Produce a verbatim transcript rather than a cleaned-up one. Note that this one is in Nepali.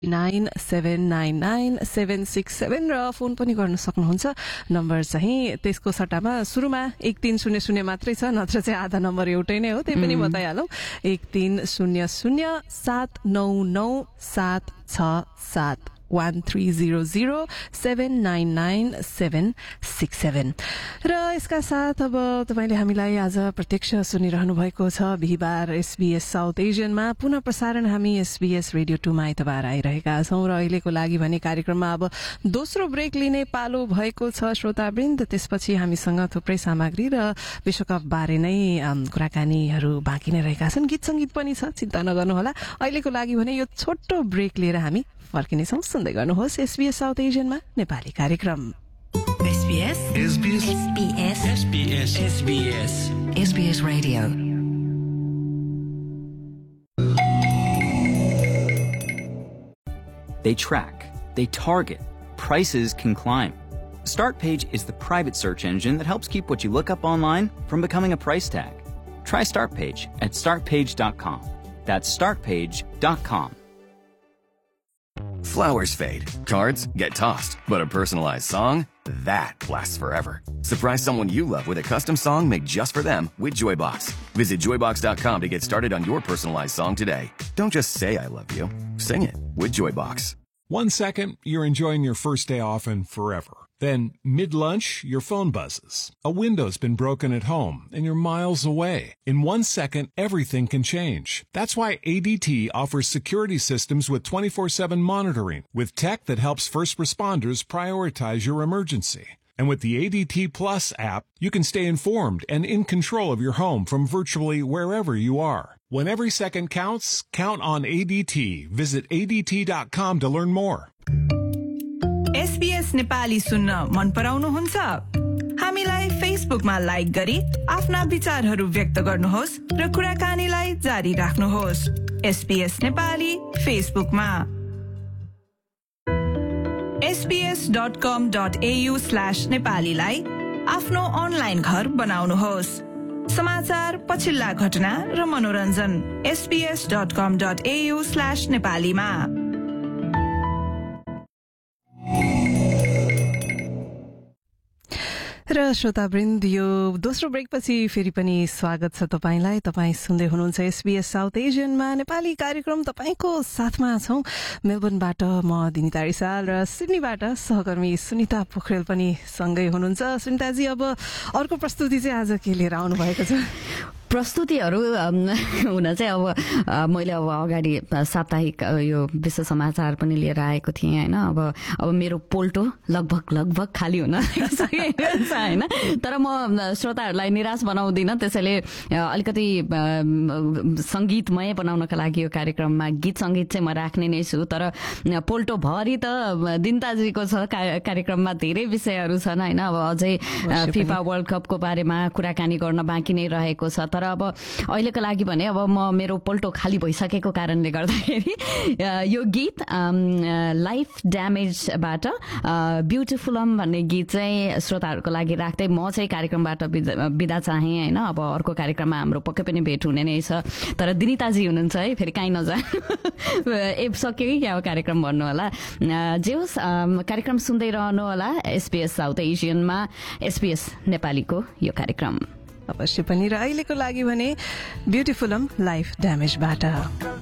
Nine seven nine nine seven six seven र फोन पनि गर्न सक्नुहुन्छ। नम्बर चाहिँ त्यसको सट्टामा सुरुमा एक तीन शून्य शून्य मात्रै छ, नत्र चाहिँ आधा नम्बर एउटै नै हो, त्यही पनि बताइहालौँ। एक तीन शून्य शून्य सात नौ नौ सात छ सात one three zero zero seven nine nine seven six seven र यसका साथ अब तपाईँले हामीलाई आज प्रत्यक्ष सुनिरहनु भएको छ बिहिबार एसबीएस साउथ एसियनमा। पुनः प्रसारण हामी एसबीएस रेडियो टूमा आइतबार आइरहेका छौं र अहिलेको लागि भने कार्यक्रममा अब दोस्रो ब्रेक लिने पालो भएको छ श्रोतावृन्द। त्यसपछि हामीसँग थुप्रै सामग्री र विश्वकप बारे नै कुराकानीहरू बाँकी नै रहेका छन्, गीत संगीत पनि छ, चिन्ता नगर्नुहोला। अहिलेको लागि भने यो छोटो ब्रेक लिएर हामी फर्किनेछौं। सुन्दै गर्नुहोस् एसबीएस साउथ एसियनमा नेपाली कार्यक्रम। SBS SBS SBS SBS SBS SBS Radio. They track, they target, prices can climb. StartPage is the private search engine that helps keep what you look up online from becoming a price tag. Try StartPage at start page dot com. That's start page dot com. Flowers fade, cards get tossed, but a personalized song, that lasts forever. Surprise someone you love with a custom song made just for them with Joybox. Visit joybox dot com to get started on your personalized song today. Don't just say I love you, sing it with Joybox. One second, you're enjoying your first day off and forever. Then, mid-lunch, your phone buzzes. A window's been broken at home, and you're miles away. In one second, everything can change. That's why A D T offers security systems with twenty-four seven monitoring, with tech that helps first responders prioritize your emergency. And with the A D T Plus app, you can stay informed and in control of your home from virtually wherever you are. When every second counts, count on A D T. Visit A D T dot com to learn more. SBS Nepali सुन्न मन पराउनुहुन्छ? हामीलाई फेसबुकमा लाइक गरी आफ्ना विचारहरू व्यक्त गर्नुहोस् र कुराकानीलाई जारी राख्नुहोस्। एसबीएस नेपाली फेसबुकमा एसबीएस डट कम डट एयू स्ल्याश नेपालीलाई आफ्नो अनलाइन घर बनाउनुहोस्। समाचार, पछिल्ला घटना र मनोरञ्जन एसबीएस डट कम डट एयू स्ल्याश नेपालीमा। र श्रोतावृन्द, यो दोस्रो ब्रेकपछि फेरि पनि स्वागत छ तपाईंलाई। तपाईं सुन्दै हुनुहुन्छ एसबीएस साउथ एसियनमा नेपाली कार्यक्रम। तपाईंको साथमा छौं मेलबर्नबाट म दिनिता रिसाल र सिडनीबाट सहकर्मी सुनिता पोखरेल पनि सँगै हुनुहुन्छ। सुनिताजी, अब अर्को प्रस्तुति चाहिँ आज के लिएर आउनु भएको छ? प्रस्तुतिहरू हुन चाहिँ अब मैले अब अगाडि साप्ताहिक यो विश्व समाचार पनि लिएर आएको थिएँ होइन। अब अब मेरो पोल्टो लगभग लगभग खाली हुन सकिरहेको छ होइन। तर म श्रोताहरूलाई निराश बनाउँदिनँ, त्यसैले अलिकति सङ्गीतमय बनाउनका लागि यो कार्यक्रममा गीत सङ्गीत चाहिँ म राख्ने नै छु। तर पोल्टो भरि त दिनताजीको छ कार्यक्रममा, धेरै विषयहरू छन् होइन। अब अझै फिफा वर्ल्ड कपको बारेमा कुराकानी गर्न बाँकी नै रहेको छ। तर अब अहिलेको लागि भने अब म मेरो पोल्टो खाली भइसकेको कारणले गर्दाखेरि यो गीत लाइफ ड्यामेजबाट ब्युटिफुलम भन्ने गीत चाहिँ श्रोताहरूको लागि राख्दै म चाहिँ कार्यक्रमबाट बिदा चाहेँ होइन। अब अर्को कार्यक्रममा हाम्रो पक्कै पनि भेट हुने नै छ। तर दिनिताजी हुनुहुन्छ है, फेरि काहीँ नजानु, ए सक्यो कि क्या कार्यक्रम भन्नु होला। जे होस्, कार्यक्रम सुन्दै रहनु होला एसबीएस साउथ एसियनमा, एसबीएस नेपालीको यो कार्यक्रम अवश्य पनि। र अहिलेको लागि भने ब्युटिफुलम लाइफ ड्यामेजबाट।